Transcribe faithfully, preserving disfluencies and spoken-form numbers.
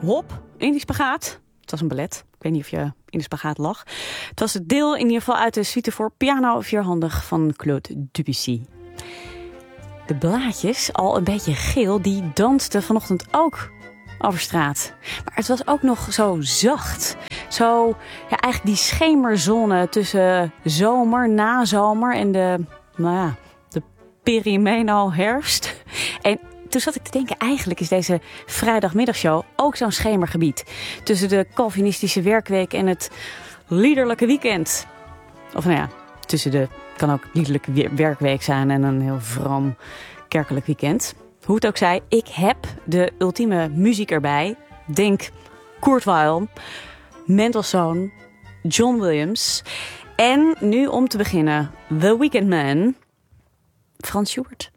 hop in die spagaat. Het was een ballet. Ik weet niet of je in de spagaat lag. Het was het deel in ieder geval uit de suite voor piano vierhandig van Claude Debussy. De blaadjes, al een beetje geel, die dansten vanochtend ook over straat. Maar het was ook nog zo zacht. Zo, ja, eigenlijk die schemerzone tussen zomer, nazomer en de, nou ja, de perimeno herfst. En toen zat ik te denken, eigenlijk is deze vrijdagmiddagshow ook zo'n schemergebied. Tussen de Calvinistische werkweek en het liederlijke weekend. Of nou ja, tussen de, kan ook liederlijke werkweek zijn en een heel vroom kerkelijk weekend. Hoe het ook zij, ik heb de ultieme muziek erbij. Denk Kurt Weill, Mendelssohn, John Williams. En nu om te beginnen, The Weekend Man, Frans Schubert.